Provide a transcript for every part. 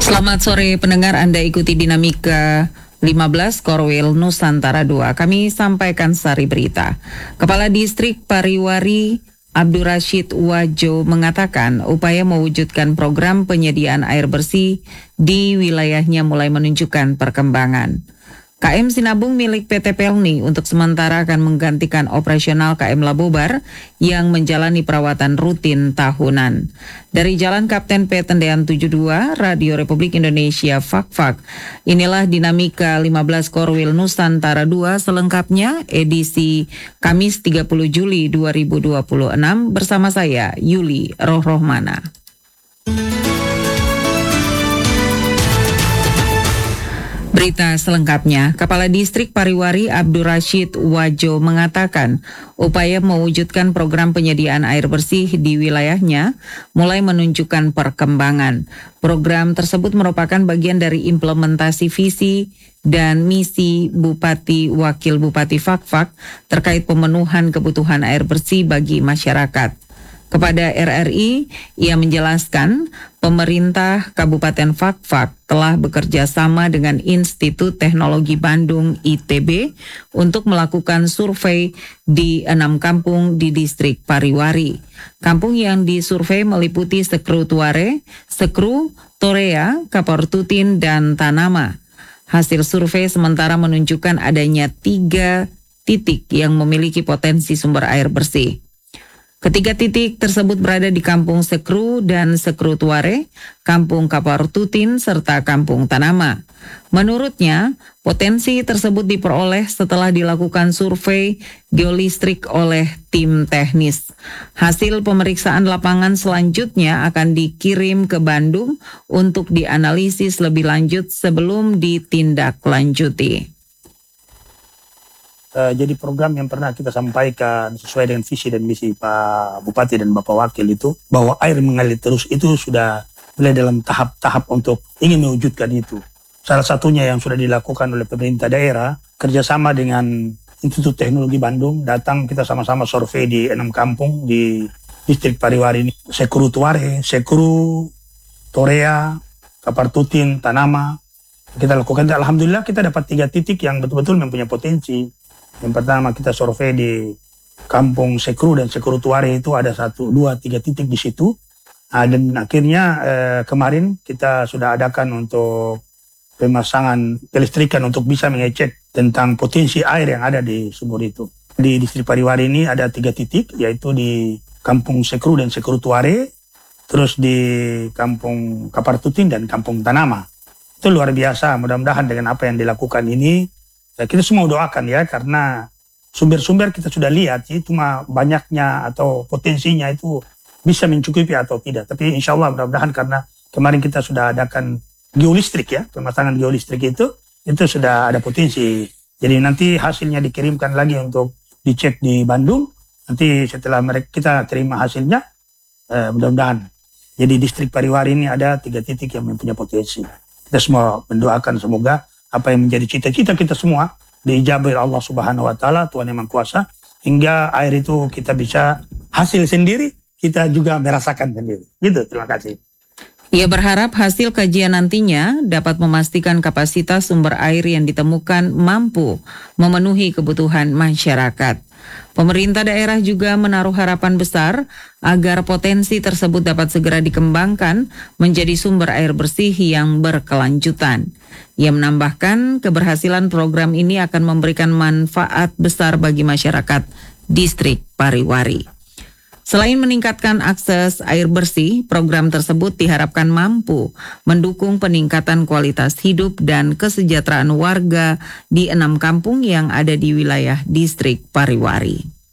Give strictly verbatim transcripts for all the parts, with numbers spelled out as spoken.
Selamat sore pendengar, Anda ikuti Dinamika lima belas Korwil Nusantara dua. Kami sampaikan sari berita. Kepala Distrik Pariwari Abdur Rashid Wajo mengatakan upaya mewujudkan program penyediaan air bersih di wilayahnya mulai menunjukkan perkembangan. K M Sinabung milik P T Pelni untuk sementara akan menggantikan operasional K M Labobar yang menjalani perawatan rutin tahunan. Dari Jalan Kapten P. Tendean tujuh puluh dua, Radio Republik Indonesia Fak-Fak. Inilah Dinamika lima belas Korwil Nusantara dua selengkapnya edisi Kamis tiga puluh Juli dua ribu dua puluh enam bersama saya Yuli Rohrohmana. Berita selengkapnya, Kepala Distrik Pariwari Abdur Rashid Wajo mengatakan upaya mewujudkan program penyediaan air bersih di wilayahnya mulai menunjukkan perkembangan. Program tersebut merupakan bagian dari implementasi visi dan misi Bupati Wakil Bupati Fak-Fak terkait pemenuhan kebutuhan air bersih bagi masyarakat. Kepada R R I, ia menjelaskan pemerintah Kabupaten Fak-Fak telah bekerja sama dengan Institut Teknologi Bandung I T B untuk melakukan survei di enam kampung di distrik Pariwari. Kampung yang disurvei meliputi Sekru Tuare, Sekru, Torea, Kaportutin, dan Tanama. Hasil survei sementara menunjukkan adanya tiga titik yang memiliki potensi sumber air bersih. Ketiga titik tersebut berada di Kampung Sekru dan Sekru Tuare, Kampung Kaportutin, serta Kampung Tanama. Menurutnya, potensi tersebut diperoleh setelah dilakukan survei geolistrik oleh tim teknis. Hasil pemeriksaan lapangan selanjutnya akan dikirim ke Bandung untuk dianalisis lebih lanjut sebelum ditindaklanjuti. Uh, jadi program yang pernah kita sampaikan sesuai dengan visi dan misi Pak Bupati dan Bapak Wakil itu, bahwa air mengalir terus itu sudah mulai dalam tahap-tahap untuk ingin mewujudkan itu. Salah satunya yang sudah dilakukan oleh pemerintah daerah, kerjasama dengan Institut Teknologi Bandung, datang kita sama-sama survei di enam kampung di distrik Pariwari ini. Sekru Tuare, Sekru, Torea, Kaportutin, Tanama. Kita lakukan, alhamdulillah kita dapat tiga titik yang betul-betul mempunyai potensi. Yang pertama kita survei di Kampung Sekru dan Sekru Tuare itu ada satu, dua, tiga titik di situ. Nah, dan akhirnya eh, kemarin kita sudah adakan untuk pemasangan kelistrikan untuk bisa mengecek tentang potensi air yang ada di sumur itu. Di distrik Pariwari ini ada tiga titik, yaitu di Kampung Sekru dan Sekru Tuare, terus di Kampung Kaportutin dan Kampung Tanama. Itu luar biasa, mudah-mudahan dengan apa yang dilakukan ini, ya kita semua doakan ya, karena sumber-sumber kita sudah lihat sih, cuma banyaknya atau potensinya itu bisa mencukupi atau tidak. Tapi insya Allah mudah-mudahan, karena kemarin kita sudah adakan geolistrik ya, pemasangan geolistrik itu, itu sudah ada potensi. Jadi nanti hasilnya dikirimkan lagi untuk dicek di Bandung. Nanti setelah mereka kita terima hasilnya, eh, mudah-mudahan. Jadi distrik Pariwari ini ada tiga titik yang mempunyai potensi. Kita semua mendoakan semoga apa yang menjadi cita-cita kita semua diijabah Allah Subhanahu wa taala, Tuhan Yang Maha Kuasa, hingga air itu kita bisa hasil sendiri, kita juga merasakan sendiri. Gitu, terima kasih. Ia berharap hasil kajian nantinya dapat memastikan kapasitas sumber air yang ditemukan mampu memenuhi kebutuhan masyarakat. Pemerintah daerah juga menaruh harapan besar agar potensi tersebut dapat segera dikembangkan menjadi sumber air bersih yang berkelanjutan. Ia menambahkan keberhasilan program ini akan memberikan manfaat besar bagi masyarakat distrik Pariwari. Selain meningkatkan akses air bersih, program tersebut diharapkan mampu mendukung peningkatan kualitas hidup dan kesejahteraan warga di enam kampung yang ada di wilayah distrik Pariwari.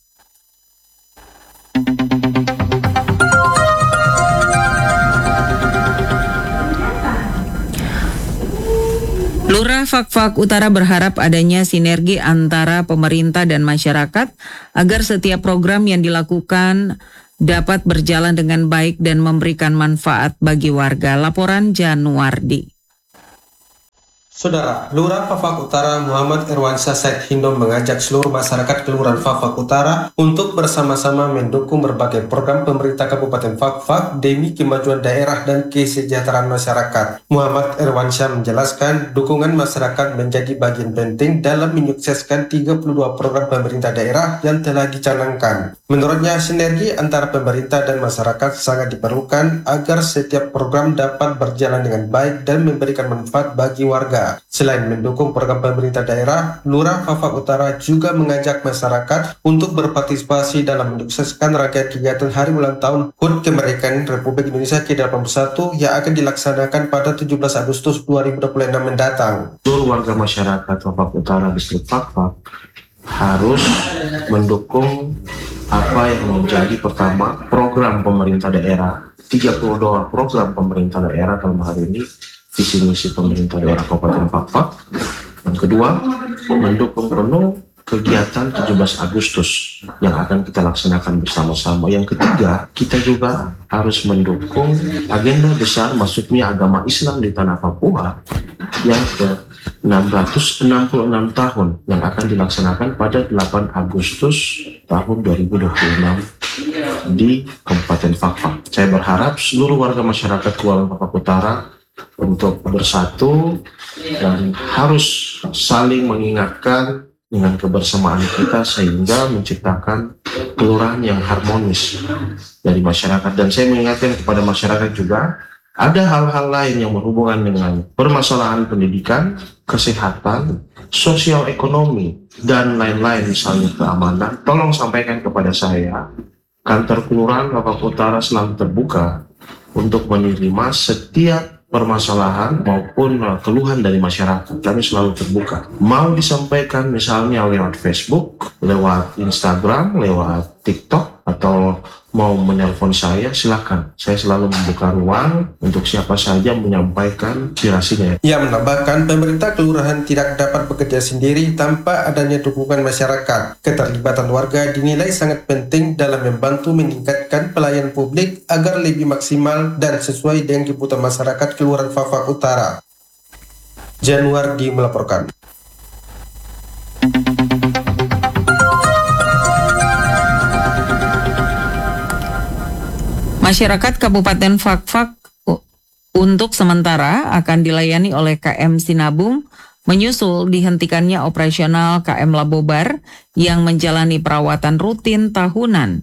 Lurah Fak-Fak Utara berharap adanya sinergi antara pemerintah dan masyarakat agar setiap program yang dilakukan dapat berjalan dengan baik dan memberikan manfaat bagi warga. Laporan Januardi. Saudara, Lurah Fafak Utara Muhammad Irwansyah Said Hindom mengajak seluruh masyarakat Kelurahan Fafak Utara untuk bersama-sama mendukung berbagai program pemerintah Kabupaten Fak-Fak demi kemajuan daerah dan kesejahteraan masyarakat. Muhammad Irwansyah menjelaskan dukungan masyarakat menjadi bagian penting dalam menyukseskan tiga puluh dua program pemerintah daerah yang telah dicanangkan. Menurutnya, sinergi antara pemerintah dan masyarakat sangat diperlukan agar setiap program dapat berjalan dengan baik dan memberikan manfaat bagi warga. Selain mendukung program pemerintah daerah, Lurah Fafak Utara juga mengajak masyarakat untuk berpartisipasi dalam menyukseskan rangkaian kegiatan Hari Ulang Tahun H U T Kemerdekaan Republik Indonesia ke delapan puluh satu yang akan dilaksanakan pada tujuh belas Agustus dua ribu dua puluh enam mendatang. Seluruh warga masyarakat Fafak Utara distrik Fak-Fak harus mendukung apa yang menjadi pertama program pemerintah daerah, tiga puluh dua program pemerintah daerah dalam hari ini visi misi pemerintah daerah Kabupaten Fak-Fak. Yang kedua, mendukung penuh kegiatan tujuh belas Agustus yang akan kita laksanakan bersama-sama. Yang ketiga, kita juga harus mendukung agenda besar masuknya agama Islam di tanah Papua yang ke enam ratus enam puluh enam tahun yang akan dilaksanakan pada delapan Agustus tahun dua ribu dua puluh enam di Kabupaten Fak-Fak. Saya berharap seluruh warga masyarakat Kelurahan Fafak Utara untuk bersatu dan harus saling mengingatkan dengan kebersamaan kita sehingga menciptakan kelurahan yang harmonis dari masyarakat. Dan saya mengingatkan kepada masyarakat juga, ada hal-hal lain yang berhubungan dengan permasalahan pendidikan, kesehatan, sosial ekonomi, dan lain-lain, misalnya keamanan. Tolong sampaikan kepada saya. Kantor Kelurahan Fafak Utara selalu terbuka untuk menerima setiap permasalahan maupun uh, keluhan dari masyarakat. Kami selalu terbuka. Mau disampaikan misalnya lewat Facebook, lewat Instagram, lewat TikTok, atau mau menelpon saya, silakan. Saya selalu membuka ruang untuk siapa saja menyampaikan aspirasinya. Ia menambahkan pemerintah kelurahan tidak dapat bekerja sendiri tanpa adanya dukungan masyarakat. Keterlibatan warga dinilai sangat penting dalam membantu meningkatkan pelayanan publik agar lebih maksimal dan sesuai dengan kebutuhan masyarakat Kelurahan Fafak Utara. Januardi melaporkan. Masyarakat Kabupaten Fak-Fak untuk sementara akan dilayani oleh K M Sinabung menyusul dihentikannya operasional K M Labobar yang menjalani perawatan rutin tahunan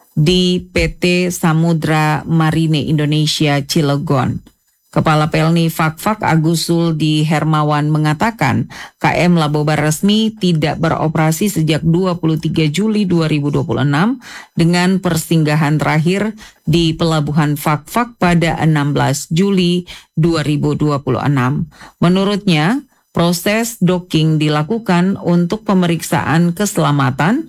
di P T Samudra Marine Indonesia Cilegon. Kepala Pelni Fak-Fak Agus Suldi Hermawan mengatakan K M Labobar resmi tidak beroperasi sejak dua puluh tiga Juli dua ribu dua puluh enam dengan persinggahan terakhir di Pelabuhan Fak-Fak pada enam belas Juli dua ribu dua puluh enam. Menurutnya, proses docking dilakukan untuk pemeriksaan keselamatan,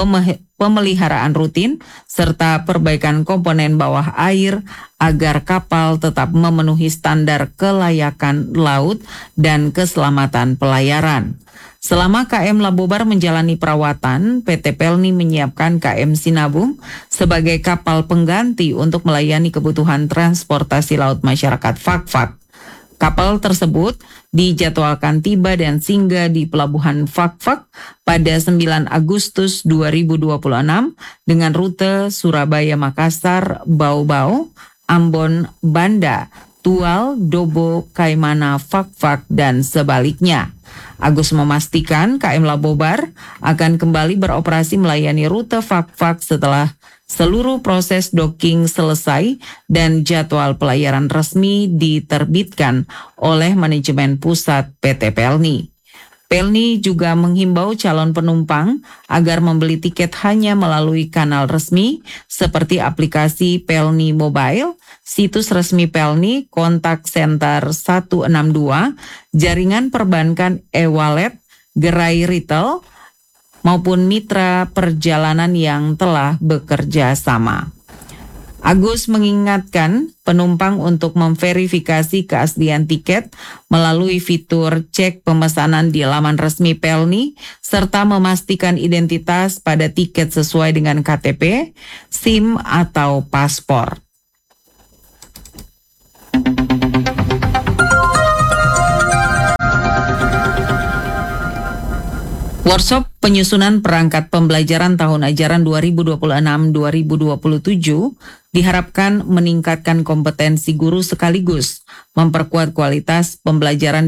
pemeliharaan rutin, serta perbaikan komponen bawah air agar kapal tetap memenuhi standar kelayakan laut dan keselamatan pelayaran. Selama K M Labobar menjalani perawatan, P T Pelni menyiapkan K M Sinabung sebagai kapal pengganti untuk melayani kebutuhan transportasi laut masyarakat Fak-Fak. Kapal tersebut dijadwalkan tiba dan singgah di Pelabuhan Fak-Fak pada sembilan Agustus dua ribu dua puluh enam dengan rute Surabaya-Makassar, Bau-Bau, Ambon, Banda, Tual, Dobo, Kaimana, Fak-Fak, dan sebaliknya. Agus memastikan K M Labobar akan kembali beroperasi melayani rute Fak-Fak setelah seluruh proses docking selesai dan jadwal pelayaran resmi diterbitkan oleh manajemen pusat P T Pelni. Pelni juga menghimbau calon penumpang agar membeli tiket hanya melalui kanal resmi seperti aplikasi Pelni Mobile, situs resmi Pelni, kontak center satu enam dua, jaringan perbankan e-wallet, gerai retail, maupun mitra perjalanan yang telah bekerja sama. Agus mengingatkan penumpang untuk memverifikasi keaslian tiket melalui fitur cek pemesanan di laman resmi Pelni serta memastikan identitas pada tiket sesuai dengan K T P, SIM, atau paspor. Workshop penyusunan perangkat pembelajaran tahun ajaran dua ribu dua puluh enam dua ribu dua puluh tujuh diharapkan meningkatkan kompetensi guru sekaligus memperkuat kualitas pembelajaran